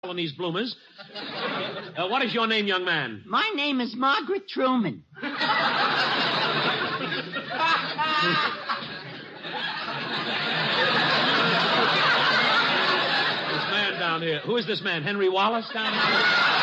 on these bloomers. What is your name, young man? My name is Margaret Truman. This man down here. Who is this man? Henry Wallace down here?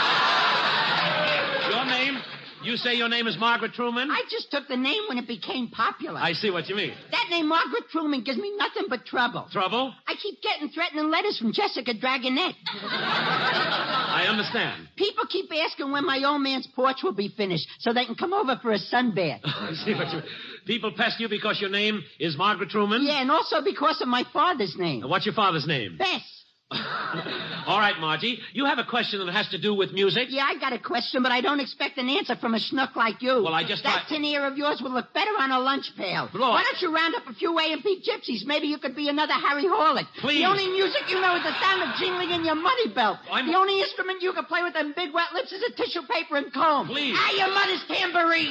Your name? You say your name is Margaret Truman? I just took the name when it became popular. I see what you mean. That name, Margaret Truman, gives me nothing but trouble. Trouble? I keep getting threatening letters from Jessica Dragonette. I understand. People keep asking when my old man's porch will be finished so they can come over for a sunbath. I see what you mean. People pest you because your name is Margaret Truman? Yeah, and also because of my father's name. What's your father's name? Bess. All right, Margie. You have a question that has to do with music? Yeah, I got a question, but I don't expect an answer from a schnook like you. Well, I just That tin ear of yours will look better on a lunch pail. Lord. Why don't you round up a few A&P gypsies? Maybe you could be another Harry Horlick. Please. The only music you know is the sound of jingling in your money belt. The only instrument you can play with them big wet lips is a tissue paper and comb. Please. Your mother's tambourine.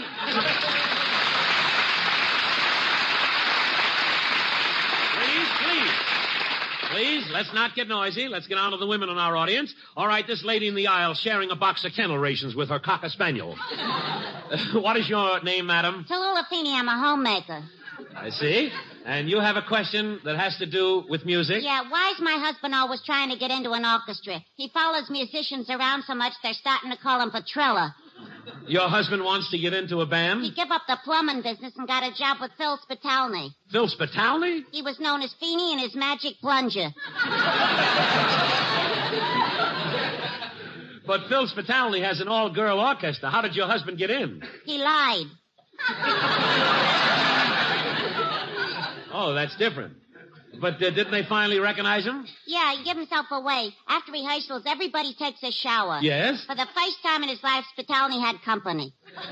Please, let's not get noisy. Let's get on to the women in our audience. All right, this lady in the aisle sharing a box of kennel rations with her cocker spaniel. What is your name, madam? Tallulah Feeney, I'm a homemaker. I see. And you have a question that has to do with music? Yeah, why's my husband always trying to get into an orchestra? He follows musicians around so much they're starting to call him Patrilla. Your husband wants to get into a band? He gave up the plumbing business and got a job with Phil Spitalny. Phil Spitalny? He was known as Feeney and his magic plunger. But Phil Spitalny has an all-girl orchestra. How did your husband get in? He lied. Oh, that's different. But didn't they finally recognize him? Yeah, he gave himself away. After rehearsals, everybody takes a shower. Yes? For the first time in his life, Spitalny had company.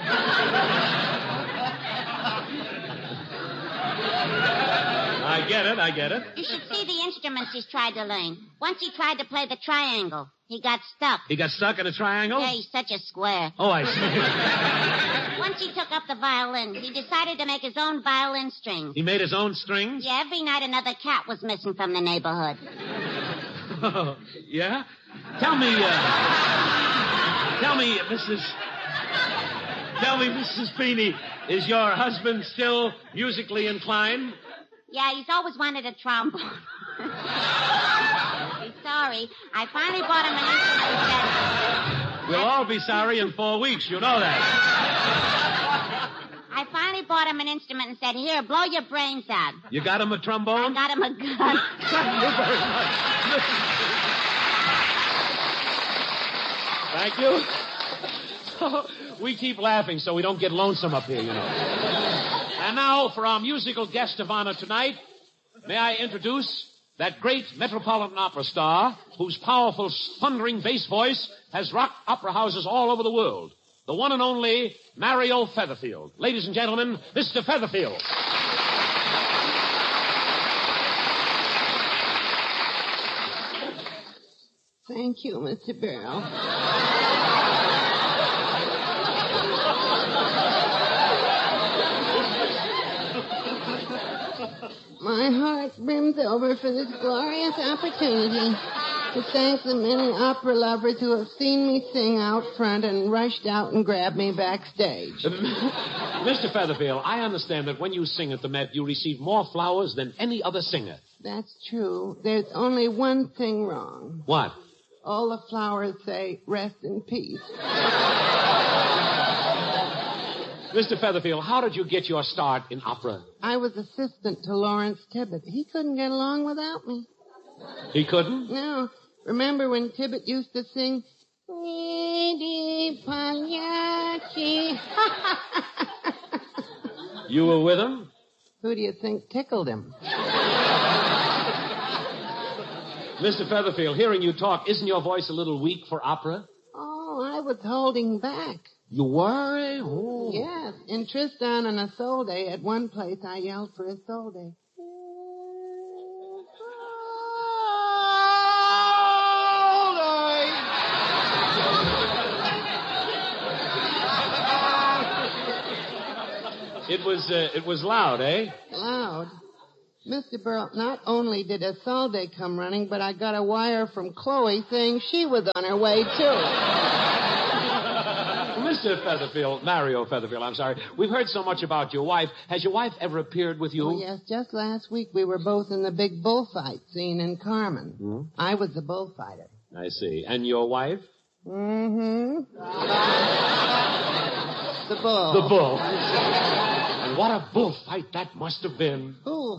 I get it. You should see the instruments he's tried to learn. Once he tried to play the triangle. He got stuck. He got stuck in a triangle? Yeah, he's such a square. Oh, I see. Once he took up the violin, he decided to make his own violin strings. He made his own strings? Yeah, every night another cat was missing from the neighborhood. Oh, yeah? Tell me, Mrs. Feeney, is your husband still musically inclined? Yeah, he's always wanted a trombone. Sorry. I finally bought him an instrument that... We'll all be sorry in 4 weeks. You know that. I finally bought him an instrument and said, here, blow your brains out. You got him a trombone? I got him a gun. Thank you very much. Thank you. We keep laughing so we don't get lonesome up here, you know. And now, for our musical guest of honor tonight, may I introduce that great Metropolitan Opera star whose powerful, thundering bass voice has rocked opera houses all over the world. The one and only Mario Featherfield. Ladies and gentlemen, Mr. Featherfield. Thank you, Mr. Barrow. My heart brims over for this glorious opportunity to thank the many opera lovers who have seen me sing out front and rushed out and grabbed me backstage. Mr. Featherfield, I understand that when you sing at the Met, you receive more flowers than any other singer. That's true. There's only one thing wrong. What? All the flowers say, rest in peace. Mr. Featherfield, how did you get your start in opera? I was assistant to Lawrence Tibbett. He couldn't get along without me. He couldn't? No. Remember when Tibbett used to sing, Lady Pagliacci? You were with him? Who do you think tickled him? Mr. Featherfield, hearing you talk, isn't your voice a little weak for opera? Oh, I was holding back. You were? Oh. Yes. In Tristan and Isolde, at one place I yelled for Isolde. It was loud, eh? Loud? Mr. Burl, not only did Isolde come running, but I got a wire from Chloe saying she was on her way, too. Mr. Featherfield, Mario Featherfield, I'm sorry. We've heard so much about your wife. Has your wife ever appeared with you? Oh, yes. Just last week we were both in the big bullfight scene in Carmen. Hmm? I was the bullfighter. I see. And your wife? Mm-hmm. The bull. The bull. And what a bullfight that must have been. Ooh.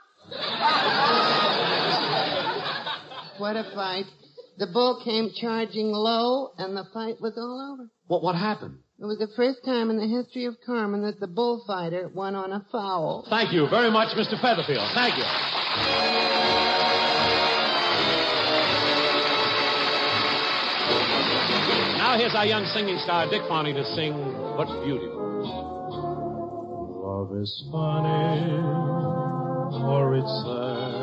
What a fight. The bull came charging low, and the fight was all over. What happened? It was the first time in the history of Carmen that the bullfighter won on a foul. Thank you very much, Mr. Featherfield. Thank you. Now here's our young singing star, Dick Farney, to sing What's Beautiful. Love is funny, or it's sad.